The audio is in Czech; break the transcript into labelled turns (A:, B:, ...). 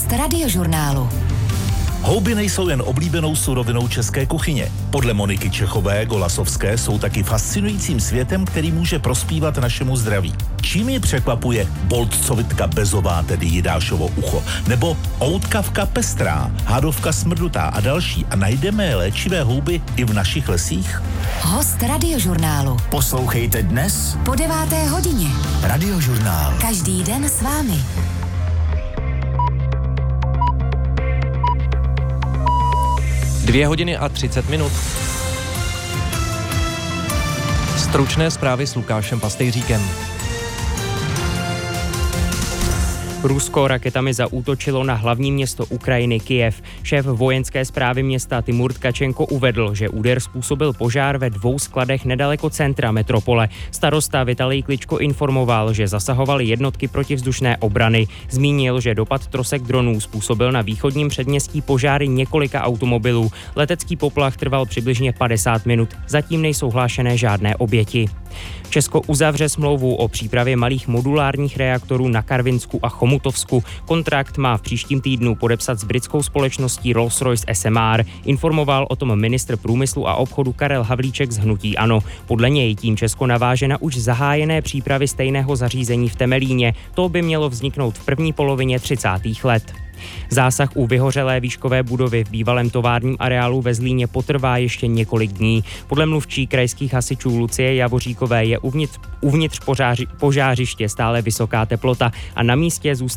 A: Host Radiožurnálu.
B: Houby nejsou jen oblíbenou surovinou české kuchyně. Podle Moniky Čechové Golasovské jsou taky fascinujícím světem, který může prospívat našemu zdraví. Čím je překvapuje boltcovitka bezová, tedy Jidášovo ucho, nebo outkavka pestrá, hadovka smrdutá a další, a najdeme léčivé houby i v našich lesích?
A: Host Radiožurnálu.
C: Poslouchejte dnes
A: Po 9. hodině.
C: Radiožurnál.
A: Každý den s vámi.
D: Dvě hodiny a 30 minut. Stručné zprávy s Lukášem Pastejříkem.
E: Rusko raketami zaútočilo na hlavní město Ukrajiny Kyjev. Šéf vojenské správy města Timur Tkačenko uvedl, že úder způsobil požár ve 2 skladech nedaleko centra metropole. Starosta Vitalij Kličko informoval, že zasahovaly jednotky protivzdušné obrany. Zmínil, že dopad trosek dronů způsobil na východním předměstí požáry několika automobilů. Letecký poplach trval přibližně 50 minut. Zatím nejsou hlášené žádné oběti. Česko uzavře smlouvu o přípravě malých modulárních reaktorů na Karvinsku a Chomutovsku. Kontrakt má v příštím týdnu podepsat s britskou společností Rolls-Royce SMR. Informoval o tom ministr průmyslu a obchodu Karel Havlíček z hnutí ANO. Podle něj tím Česko naváže na už zahájené přípravy stejného zařízení v Temelíně. To by mělo vzniknout v první polovině 30. let. Zásah u vyhořelé výškové budovy v bývalém továrním areálu ve Zlíně potrvá ještě několik dní. Podle mluvčí krajských hasičů Lucie Javoříkové je uvnitř požářiště stále vysoká teplota a na místě zůstává